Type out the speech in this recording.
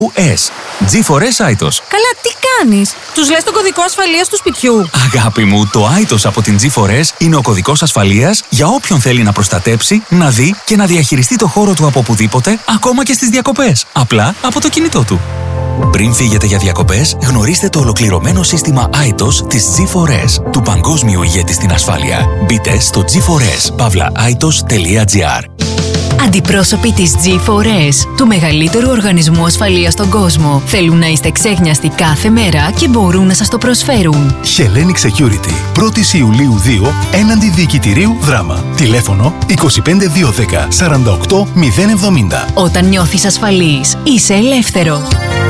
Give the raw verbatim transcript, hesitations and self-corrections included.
ες. τζι φορ ες Άιτος. Καλά, τι κάνεις? Τους λες τον κωδικό ασφαλείας του σπιτιού? Αγάπη μου, το Άιτος από την τζι φορ ες είναι ο κωδικός ασφαλείας για όποιον θέλει να προστατέψει, να δει και να διαχειριστεί το χώρο του από οπουδήποτε, ακόμα και στις διακοπές. Απλά από το κινητό του. Πριν φύγετε για διακοπές, γνωρίστε το ολοκληρωμένο σύστημα Άιτος της τζι φορ ες, του παγκόσμιου ηγέτη στην ασφάλεια. Μπείτε στο τζι φορ ες παύλα άιτος τελεία τζι άρ. Αντιπρόσωποι της τζι φορ ες, του μεγαλύτερου οργανισμού ασφαλείας στον κόσμο, θέλουν να είστε ξέχνιαστοι κάθε μέρα και μπορούν να σας το προσφέρουν. Hellenic Security, πρώτη Ιουλίου δύο, έναντι διοικητηρίου Δράμα. Τηλέφωνο είκοσι πέντε διακόσια δέκα σαράντα οκτώ μηδέν εβδομήντα. Όταν νιώθεις ασφαλής, είσαι ελεύθερος.